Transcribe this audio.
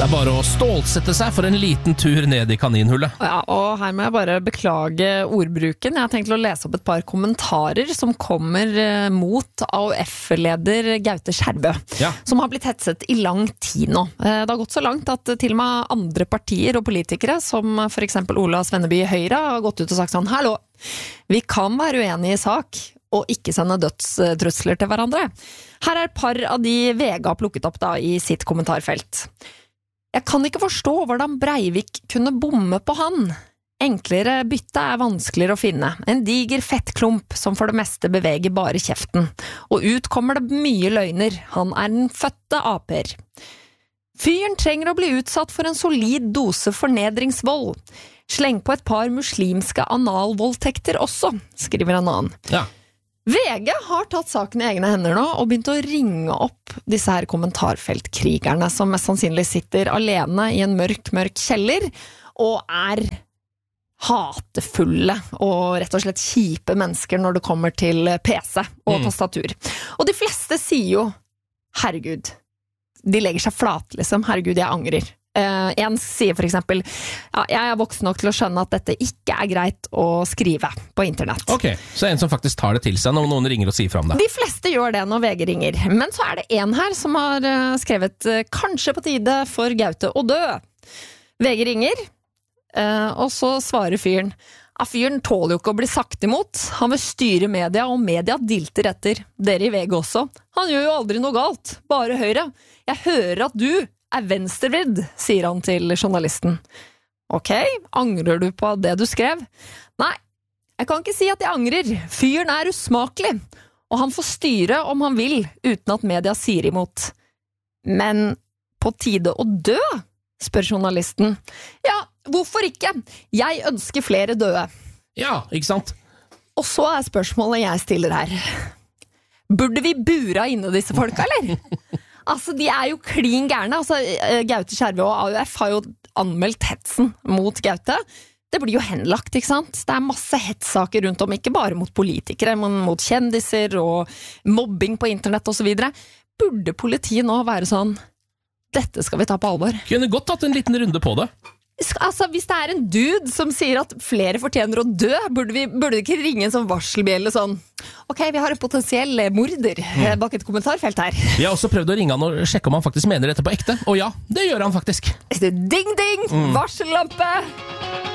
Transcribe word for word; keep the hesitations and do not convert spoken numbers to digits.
Det er bare å stålsette seg for en liten tur ned i kaninhullet. Ja, og her må jeg bare beklage ordbruken. Jeg har tenkt å lese opp et par kommentarer som kommer mot A U F-leder Gaute Skjerbø, ja. Som har blitt hetset i lang tid nå. Det har gått så langt at til og med andre partier og politikere, som for eksempel Ola Svenneby i Høyre, har gått ut og sagt sånn, hallo, vi kan være uenige i sak, og ikke sende dødstrusler til hverandre. Her er et par av de V G har plukket opp da i sitt kommentarfelt. Jeg kan ikke forstå hvordan Breivik kunne bomme på han. Enklere bytte er vanskeligere å finne. En diger fettklump som for det meste beveger bare kjeften. Og ut kommer det mye løgner. Han er den fødte aper. Fyren trenger å bli utsatt for en solid dose fornedringsvold. Sleng på et par muslimske analvoldtekter også, skriver en annen. Ja. V G har tatt saken i egne hender nå og begynt å ringe opp disse her kommentarfeltkrigerne som mest sannsynlig sitter alene i en mørk, mørk kjeller og er hatefulle og rett og slett kjipe mennesker når det kommer til P C og mm. tastatur. Og de fleste sier jo, herregud, de legger seg flat liksom, herregud, jeg angrer. Uh, en sier for eksempel ja, jeg er voksen nok til å skjønne at dette ikke er greit å skrive på internett. Ok, så en som faktisk tar det til seg når noen ringer og sier fra om det. De fleste gjør det når V G ringer, men så er det en her som har uh, skrevet uh, kanskje på tide for Gaute å dø. V G ringer, uh, og så svarer fyren ja, fyren tåler jo ikke å bli sagt imot. Han vil styre media, og media dilter etter. Dere i V G også. Han gjør jo aldri noe galt, bare Høyre. Jeg hører at du er venstrevridd, sier han til journalisten. Ok, angrer du på det du skrev? Nei, jeg kan ikke si at jeg angrer. Fyren er usmakelig, og han får styre om han vil, uten at media sier imot. Men på tide å dø, spør journalisten. Ja, hvorfor ikke? Jeg ønsker flere døde. Ja, ikke sant? Og så er spørsmålet jeg stiller her. Burde vi bura inne disse folka, eller? Altså, de er jo klin gærne. Altså, Gaute Skjerbø og A U F har jo anmeldt hetsen mot Gaute. Det blir jo henlagt, ikke sant? Det er masse hetssaker rundt om, ikke bare mot politikere, men mot kjendiser og mobbing på internett og så videre. Burde politiet nå være sånn, dette skal vi ta på alvor? Kunne godt tatt en liten runde på det. Altså, hvis det er en dude som sier at flere fortjener å dø, burde vi burde ikke ringe en sånn varselbjelle sånn, ok, vi har en potensiell morder mm. bak et kommentarfelt her. Vi har også prøvd å ringe han og sjekke om han faktisk mener dette på ekte, og ja, det gjør han faktisk. Ding, ding, mm. varsellampe!